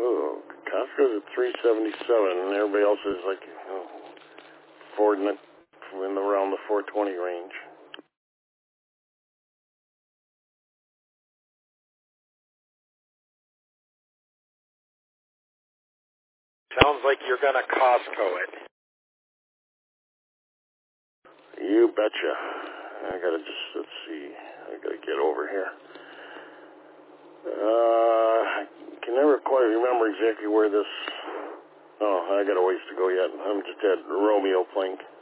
Oh, Costco's at $3.77, and everybody else is like, affording it in around the $4.20 range. Sounds like you're going to Costco it. You betcha. I gotta just, let's see, I gotta get over here. I can never quite remember exactly where this, I got a ways to go yet. I'm just at Romeo Plank.